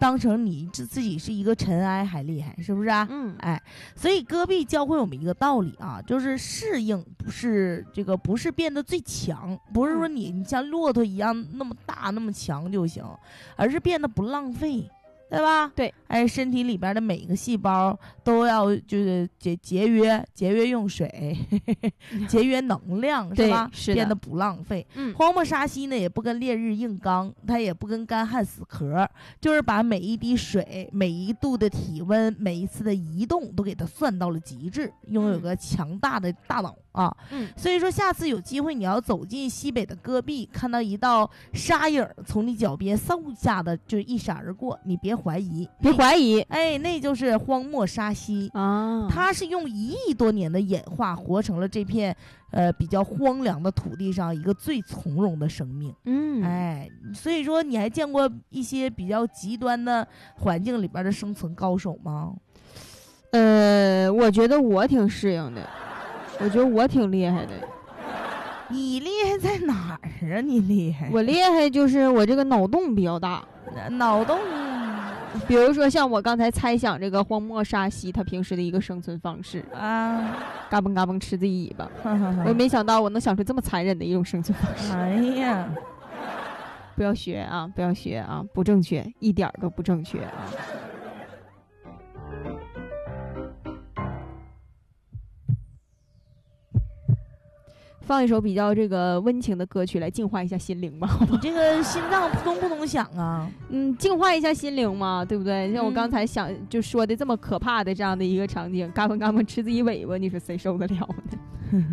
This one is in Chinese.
当成你自己是一个尘埃还厉害，是不是啊？所以戈壁教会我们一个道理啊，就是适应不是变得最强，不是说你像骆驼一样那么大那么强就行，而是变得不浪费。对吧？ 对， 身体里边的每一个细胞都要就是节约用水，节约能量，是吧？ 是的， 变得不浪费。荒漠沙溪呢，也不跟烈日硬刚，它也不跟干旱死壳，就是把每一滴水、每一度的体温、每一次的移动都给它算到了极致，拥有个强大的大脑啊。所以说下次有机会你要走进西北的戈壁，看到一道沙影从你脚边嗖一下的就一闪而过，你别怀疑，那就是荒漠沙溪啊！它是用1亿多年的演化，活成了这片比较荒凉的土地上一个最从容的生命。所以说你还见过一些比较极端的环境里边的生存高手吗？ 我觉得我挺适应的，我觉得我挺厉害的。 你厉害在哪儿啊？你厉害？ 我厉害就是我这个脑洞比较大， 脑洞。 比如说像我刚才猜想这个荒漠沙溪它平时的一个生存方式啊， 嘎嘣嘎嘣吃自己尾巴，我也没想到我能想出这么残忍的一种生存方式。 哎呀， 不要学啊，不要学啊，不正确，一点都不正确啊。放一首比较这个温情的歌曲来净化一下心灵吧。 你这个心脏扑通扑通响啊， 净化一下心灵嘛，对不对？像我刚才就说的这么可怕的这样的一个场景，嘎嘣嘎嘣吃自己尾巴，你说谁受得了呢？